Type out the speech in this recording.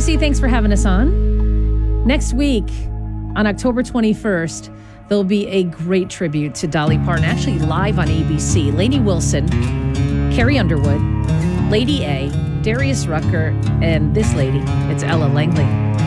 Chrissy, thanks for having us on. Next week, on October 21st, there'll be a great tribute to Dolly Parton, actually live on ABC. Lainey Wilson, Carrie Underwood, Lady A, Darius Rucker, and this lady, it's Ella Langley.